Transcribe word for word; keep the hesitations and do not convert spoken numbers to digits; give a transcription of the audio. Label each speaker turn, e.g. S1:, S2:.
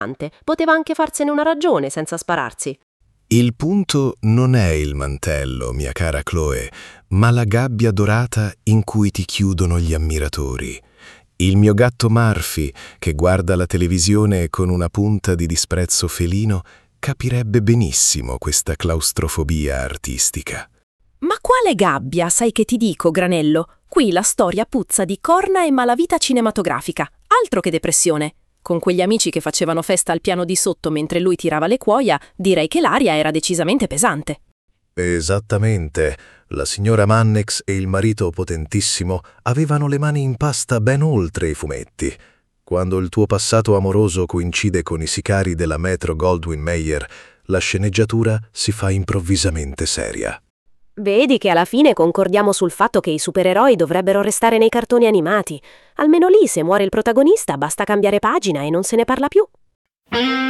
S1: Poteva anche farsene una ragione senza spararsi.
S2: Il punto non è il mantello, mia cara Chloe, ma la gabbia dorata in cui ti chiudono gli ammiratori. Il mio gatto Murphy, che guarda la televisione con una punta di disprezzo felino, capirebbe benissimo questa claustrofobia artistica.
S3: Ma quale gabbia, sai che ti dico, Granello? Qui la storia puzza di corna e malavita cinematografica, altro che depressione. Con quegli amici che facevano festa al piano di sotto mentre lui tirava le cuoia, direi che l'aria era decisamente pesante.
S2: Esattamente. La signora Mannex e il marito potentissimo avevano le mani in pasta ben oltre i fumetti. Quando il tuo passato amoroso coincide con i sicari della Metro-Goldwyn-Mayer, la sceneggiatura si fa improvvisamente seria.
S1: Vedi che alla fine concordiamo sul fatto che i supereroi dovrebbero restare nei cartoni animati. Almeno lì, se muore il protagonista, basta cambiare pagina e non se ne parla più.